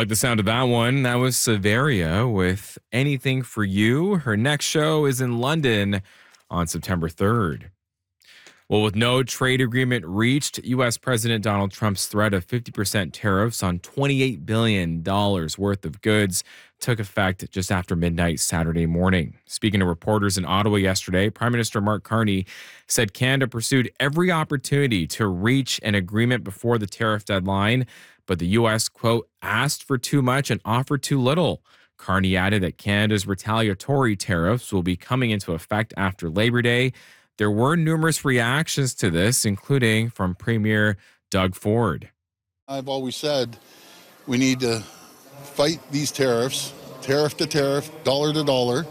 like the sound of that one. That was Severia with Anything for You. Her next show is in London on September 3rd. Well, with no trade agreement reached, U.S. President Donald Trump's threat of 50% tariffs on $28 billion worth of goods took effect just after midnight Saturday morning. Speaking to reporters in Ottawa yesterday, Prime Minister Mark Carney said Canada pursued every opportunity to reach an agreement before the tariff deadline, but the U.S., quote, asked for too much and offered too little. Carney added that Canada's retaliatory tariffs will be coming into effect after Labor Day. There were numerous reactions to this, including from Premier Doug Ford. I've always said we need to fight these tariffs, tariff to tariff, dollar to dollar.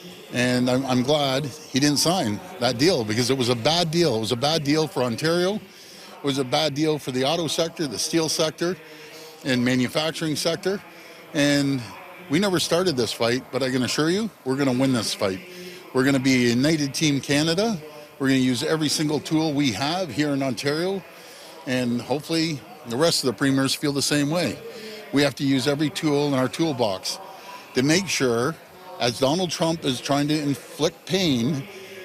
And I'm glad he didn't sign that deal because it was a bad deal. It was a bad deal for Ontario. It was a bad deal for the auto sector, the steel sector, and manufacturing sector. And we never started this fight, but I can assure you, we're going to win this fight. We're going to be a United Team Canada. We're going to use every single tool we have here in Ontario, and hopefully the rest of the premiers feel the same way. We have to use every tool in our toolbox to make sure, as Donald Trump is trying to inflict pain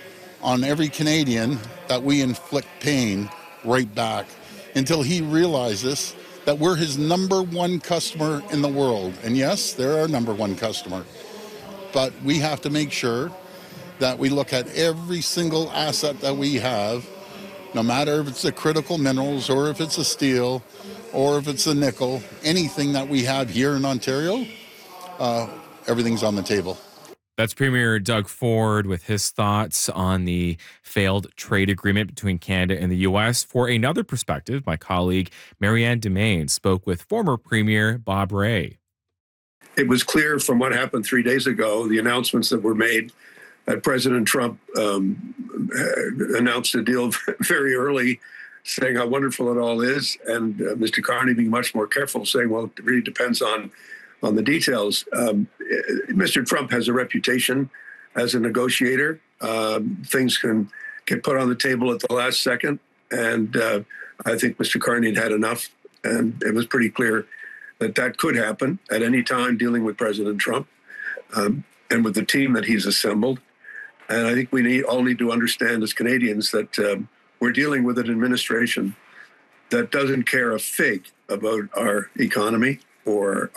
on every Canadian, that we inflict pain right back until he realizes that we're his number one customer in the world. And yes, they're our number one customer. But we have to make sure that we look at every single asset that we have, no matter if it's the critical minerals or if it's a steel or if it's a nickel, anything that we have here in Ontario, everything's on the table. That's Premier Doug Ford with his thoughts on the failed trade agreement between Canada and the U.S. For another perspective, my colleague Marianne Dumaine spoke with former Premier Bob Rae. It was clear from what happened 3 days ago, the announcements that were made, that President Trump announced a deal very early, saying how wonderful it all is, and Mr. Carney being much more careful, saying, well, it really depends on the details. Mr. Trump has a reputation as a negotiator. Things can get put on the table at the last second, and I think Mr. Carney had enough, and it was pretty clear that could happen at any time dealing with President Trump and with the team that he's assembled. And I think we all need to understand as Canadians that we're dealing with an administration that doesn't care a fig about our economy or